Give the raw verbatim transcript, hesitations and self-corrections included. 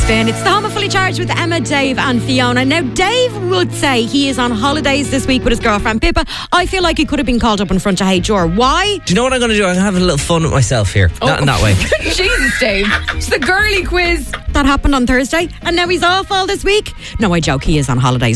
Spin. It's the Home of Fully Charged with Emma, Dave and Fiona. Now, Dave would say he is on holidays this week with his girlfriend Pippa. I feel like he could have been called up in front of H R. Why? Do you know what I'm going to do? I'm going to have a little fun with myself here. Oh. Not in that way. Jesus, Dave. It's the girly quiz. That happened on Thursday and now he's off all this week. No, I joke, he is on holidays.